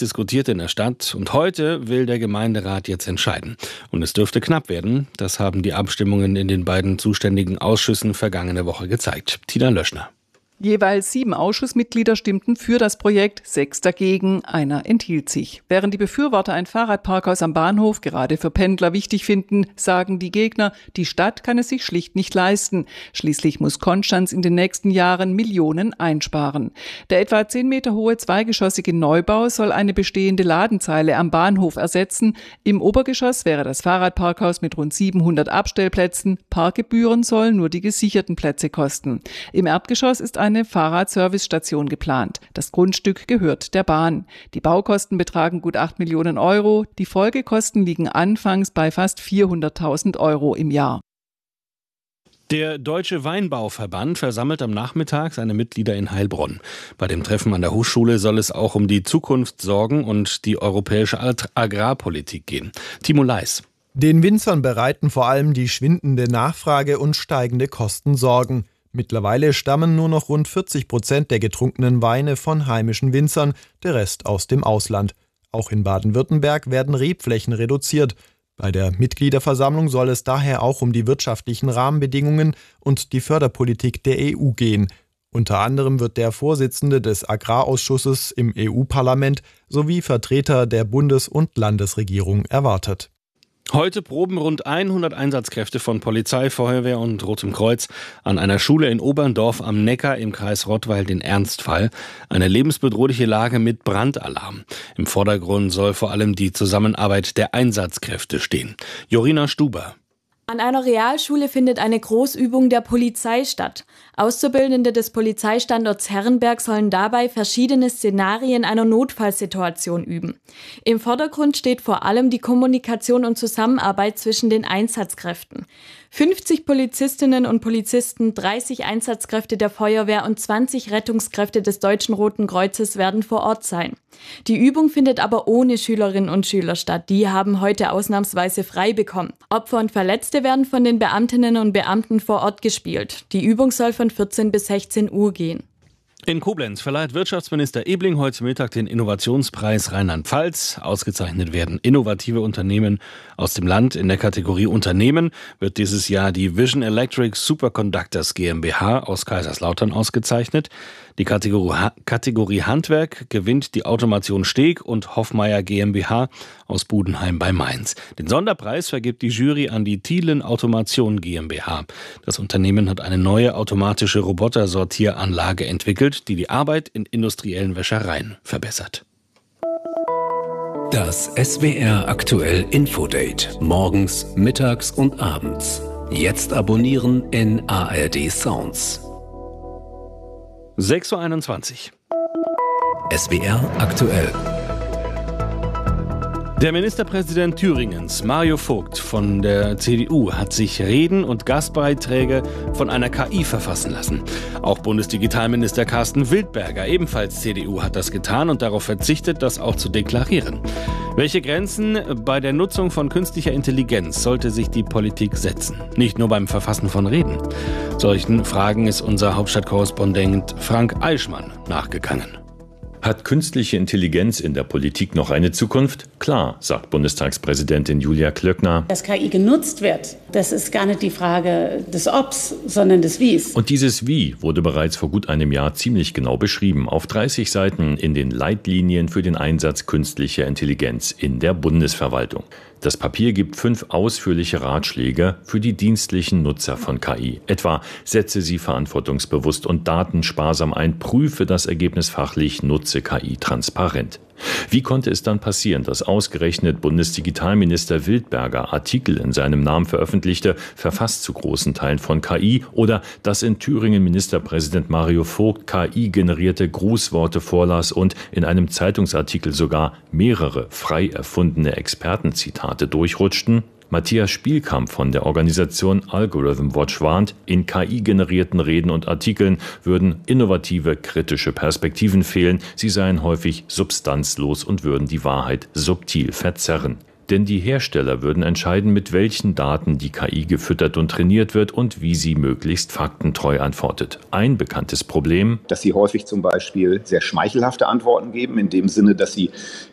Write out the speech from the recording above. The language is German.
diskutiert in der Stadt und heute will der Gemeinderat jetzt entscheiden. Und es dürfte knapp werden. Das haben die Abstimmungen in den beiden zuständigen Ausschüssen vergangene Woche gezeigt. Tina Löschner. Jeweils 7 Ausschussmitglieder stimmten für das Projekt, 6 dagegen, einer enthielt sich. Während die Befürworter ein Fahrradparkhaus am Bahnhof gerade für Pendler wichtig finden, sagen die Gegner, die Stadt kann es sich schlicht nicht leisten. Schließlich muss Konstanz in den nächsten Jahren Millionen einsparen. Der etwa 10 Meter hohe zweigeschossige Neubau soll eine bestehende Ladenzeile am Bahnhof ersetzen. Im Obergeschoss wäre das Fahrradparkhaus mit rund 700 Abstellplätzen. Parkgebühren sollen nur die gesicherten Plätze kosten. Im Erdgeschoss ist eine Fahrradservicestation geplant. Das Grundstück gehört der Bahn. Die Baukosten betragen gut 8 Millionen Euro. Die Folgekosten liegen anfangs bei fast 400.000 Euro im Jahr. Der Deutsche Weinbauverband versammelt am Nachmittag seine Mitglieder in Heilbronn. Bei dem Treffen an der Hochschule soll es auch um die Zukunftssorgen und die europäische Agrarpolitik gehen. Timo Leis. Den Winzern bereiten vor allem die schwindende Nachfrage und steigende Kosten Sorgen. Mittlerweile stammen nur noch rund 40% der getrunkenen Weine von heimischen Winzern, der Rest aus dem Ausland. Auch in Baden-Württemberg werden Rebflächen reduziert. Bei der Mitgliederversammlung soll es daher auch um die wirtschaftlichen Rahmenbedingungen und die Förderpolitik der EU gehen. Unter anderem wird der Vorsitzende des Agrarausschusses im EU-Parlament sowie Vertreter der Bundes- und Landesregierung erwartet. Heute proben rund 100 Einsatzkräfte von Polizei, Feuerwehr und Rotem Kreuz an einer Schule in Oberndorf am Neckar im Kreis Rottweil den Ernstfall. Eine lebensbedrohliche Lage mit Brandalarm. Im Vordergrund soll vor allem die Zusammenarbeit der Einsatzkräfte stehen. Jorina Stuber. An einer Realschule findet eine Großübung der Polizei statt. Auszubildende des Polizeistandorts Herrenberg sollen dabei verschiedene Szenarien einer Notfallsituation üben. Im Vordergrund steht vor allem die Kommunikation und Zusammenarbeit zwischen den Einsatzkräften. 50 Polizistinnen und Polizisten, 30 Einsatzkräfte der Feuerwehr und 20 Rettungskräfte des Deutschen Roten Kreuzes werden vor Ort sein. Die Übung findet aber ohne Schülerinnen und Schüler statt. Die haben heute ausnahmsweise frei bekommen. Opfer und Verletzte werden von den Beamtinnen und Beamten vor Ort gespielt. Die Übung soll von 14 bis 16 Uhr gehen. In Koblenz verleiht Wirtschaftsminister Ebling heute Mittag den Innovationspreis Rheinland-Pfalz. Ausgezeichnet werden innovative Unternehmen aus dem Land. In der Kategorie Unternehmen wird dieses Jahr die Vision Electric Superconductors GmbH aus Kaiserslautern ausgezeichnet. Die Kategorie Handwerk gewinnt die Automation Steg und Hoffmeier GmbH aus Budenheim bei Mainz. Den Sonderpreis vergibt die Jury an die Thielen Automation GmbH. Das Unternehmen hat eine neue automatische Robotersortieranlage entwickelt, die die Arbeit in industriellen Wäschereien verbessert. Das SWR aktuell Infodate. Morgens, mittags und abends. Jetzt abonnieren in ARD Sounds. 6:21 Uhr. SWR aktuell. Der Ministerpräsident Thüringens, Mario Vogt von der CDU, hat sich Reden und Gastbeiträge von einer KI verfassen lassen. Auch Bundesdigitalminister Carsten Wildberger, ebenfalls CDU, hat das getan und darauf verzichtet, das auch zu deklarieren. Welche Grenzen bei der Nutzung von künstlicher Intelligenz sollte sich die Politik setzen? Nicht nur beim Verfassen von Reden. Solchen Fragen ist unser Hauptstadtkorrespondent Frank Eichmann nachgegangen. Hat künstliche Intelligenz in der Politik noch eine Zukunft? Klar, sagt Bundestagspräsidentin Julia Klöckner. Dass KI genutzt wird, das ist gar nicht die Frage des Obs, sondern des Wies. Und dieses Wie wurde bereits vor gut einem Jahr ziemlich genau beschrieben. Auf 30 Seiten in den Leitlinien für den Einsatz künstlicher Intelligenz in der Bundesverwaltung. Das Papier gibt 5 ausführliche Ratschläge für die dienstlichen Nutzer von KI. Etwa setze sie verantwortungsbewusst und datensparsam ein, prüfe das Ergebnis fachlich, nutze KI transparent. Wie konnte es dann passieren, dass ausgerechnet Bundesdigitalminister Wildberger Artikel in seinem Namen veröffentlichte, verfasst zu großen Teilen von KI, oder dass in Thüringen Ministerpräsident Mario Vogt KI-generierte Grußworte vorlas und in einem Zeitungsartikel sogar mehrere frei erfundene Expertenzitate durchrutschten? Matthias Spielkamp von der Organisation Algorithm Watch warnt, in KI-generierten Reden und Artikeln würden innovative, kritische Perspektiven fehlen, sie seien häufig substanzlos und würden die Wahrheit subtil verzerren. Denn die Hersteller würden entscheiden, mit welchen Daten die KI gefüttert und trainiert wird und wie sie möglichst faktentreu antwortet. Ein bekanntes Problem: dass sie häufig zum Beispiel sehr schmeichelhafte Antworten geben, in dem Sinne, dass sie